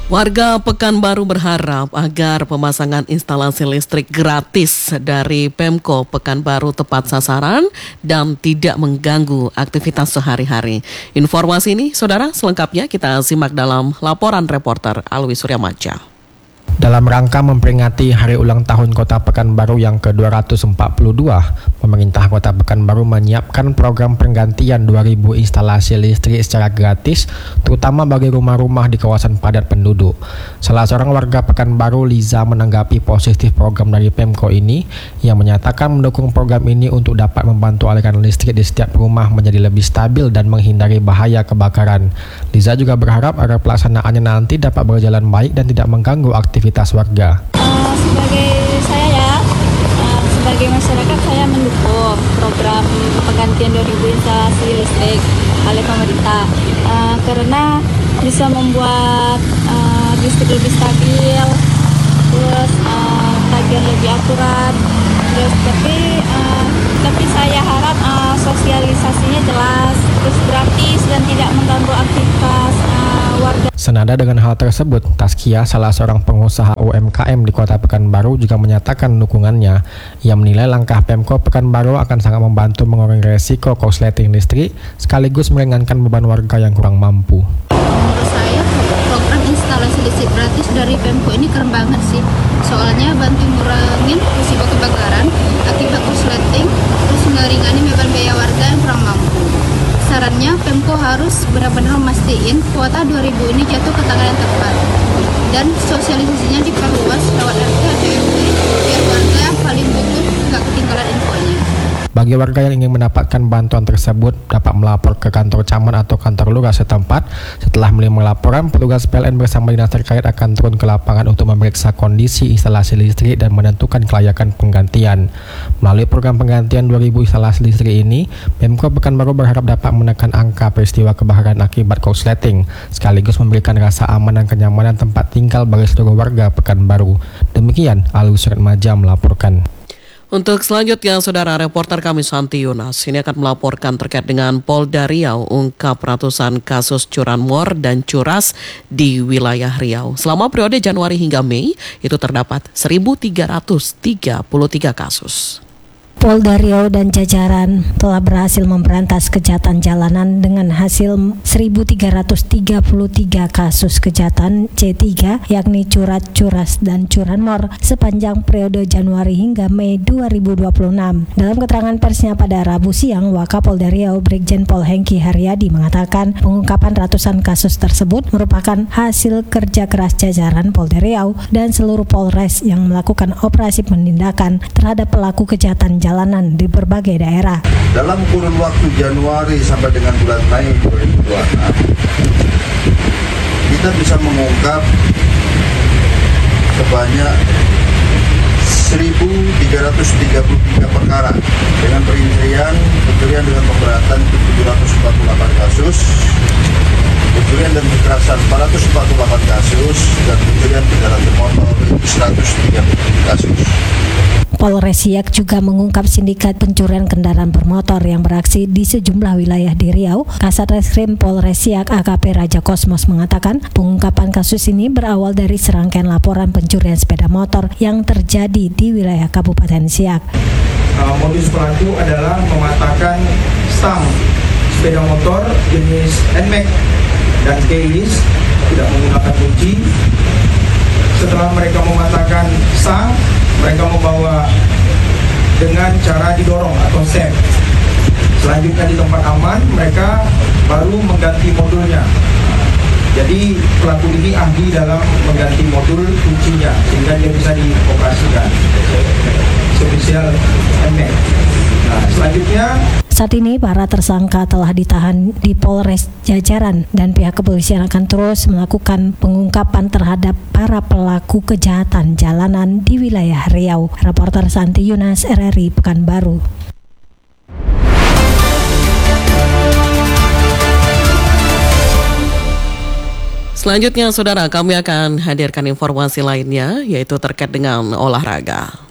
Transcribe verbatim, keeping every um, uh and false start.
Warga Pekanbaru berharap agar pemasangan instalasi listrik gratis dari Pemko Pekanbaru tepat sasaran dan tidak mengganggu aktivitas sehari-hari. Informasi ini, saudara, selengkapnya kita simak dalam laporan reporter Alwi Suryamaja. Dalam rangka memperingati Hari Ulang Tahun Kota Pekanbaru yang ke dua ratus empat puluh dua, pemerintah Kota Pekanbaru menyiapkan program penggantian dua ribu instalasi listrik secara gratis, terutama bagi rumah-rumah di kawasan padat penduduk. Salah seorang warga Pekanbaru, Liza, menanggapi positif program dari Pemko ini, yang menyatakan mendukung program ini untuk dapat membantu aliran listrik di setiap rumah menjadi lebih stabil dan menghindari bahaya kebakaran. Liza juga berharap agar pelaksanaannya nanti dapat berjalan baik dan tidak mengganggu aktivitas warga. Uh, sebagai saya ya, uh, sebagai masyarakat saya mendukung program penggantian dua ribu instalasi listrik oleh pemerintah uh, karena bisa membuat uh, listrik lebih stabil, terus uh, tagihan lebih akurat, terus tapi uh, tapi saya harap uh, sosialisasinya jelas, terus gratis dan tidak mengganggu aktivitas uh, warga. Senada dengan hal tersebut, Taskia, salah seorang pengusaha U M K M di Kota Pekanbaru, juga menyatakan dukungannya. Ia menilai langkah Pemko Pekanbaru akan sangat membantu mengurangi resiko korsleting listrik, sekaligus meringankan beban warga yang kurang mampu. Menurut saya, program instalasi listrik gratis dari Pemko ini keren banget sih. Soalnya bantu ngurangin risiko kebakaran akibat korsleting, terus meringankan beban biaya warga yang kurang mampu. Sarannya, Pemko harus benar-benar memastikan kuota dua ribu ini jatuh ke tangan yang tepat, dan sosialisasinya diperluas lewat R T atau R W biar warga yang paling butuh nggak ketinggalan infonya. Bagi warga yang ingin mendapatkan bantuan tersebut dapat melapor ke kantor camat atau kantor lurah setempat. Setelah menerima laporan, petugas P L N bersama dinas terkait akan turun ke lapangan untuk memeriksa kondisi instalasi listrik dan menentukan kelayakan penggantian. Melalui program penggantian dua ribu instalasi listrik ini, Pemko Pekanbaru berharap dapat menekan angka peristiwa kebakaran akibat korsleting, sekaligus memberikan rasa aman dan kenyamanan tempat tinggal bagi seluruh warga Pekanbaru. Demikian, Alwi Suryamaja melaporkan. Untuk selanjutnya, saudara, reporter kami Santi Yunas ini akan melaporkan terkait dengan Polda Riau ungkap ratusan kasus curanmor dan curas di wilayah Riau. Selama periode Januari hingga Mei, itu terdapat seribu tiga ratus tiga puluh tiga kasus. Polda Riau dan jajaran telah berhasil memberantas kejahatan jalanan dengan hasil seribu tiga ratus tiga puluh tiga kasus kejahatan C tiga, yakni curat, curas, dan curanmor sepanjang periode Januari hingga Mei dua ribu dua puluh enam. Dalam keterangan persnya pada Rabu siang, Wakapolda Riau Brigjen Pol Hengki Haryadi mengatakan pengungkapan ratusan kasus tersebut merupakan hasil kerja keras jajaran Polda Riau dan seluruh Polres yang melakukan operasi penindakan terhadap pelaku kejahatan jalanan jalanan di berbagai daerah. Dalam kurun waktu Januari sampai dengan bulan Mei dua ribu dua puluh enam, kita bisa mengungkap sebanyak seribu tiga ratus tiga puluh tiga perkara dengan perincian pencurian dengan pemberatan tujuh ratus empat puluh delapan kasus, pencurian dan kekerasan empat ratus empat puluh delapan kasus, dan pencurian kendaraan bermotor seratus tiga puluh tujuh kasus. Polres Siak juga mengungkap sindikat pencurian kendaraan bermotor yang beraksi di sejumlah wilayah di Riau. Kasat Reskrim Polres Siak A K P Raja Kosmos mengatakan pengungkapan kasus ini berawal dari serangkaian laporan pencurian sepeda motor yang terjadi di wilayah Kabupaten Siak. Uh, modus pelaku adalah mematahkan stang sepeda motor jenis N M A X dan keys tidak menggunakan kunci. Setelah mereka mematahkan stang, mereka membawa dengan cara didorong atau sep. Selanjutnya di tempat aman, mereka baru mengganti modulnya. Jadi pelaku ini ahli dalam mengganti modul kuncinya sehingga dia bisa dioperasikan. Spesial M A X. Nah, selanjutnya Saat ini para tersangka telah ditahan di Polres Jajaran dan pihak kepolisian akan terus melakukan pengungkapan terhadap para pelaku kejahatan jalanan di wilayah Riau. Reporter Santi Yunas, R R I Pekanbaru. Selanjutnya, saudara, kami akan hadirkan informasi lainnya, yaitu terkait dengan olahraga.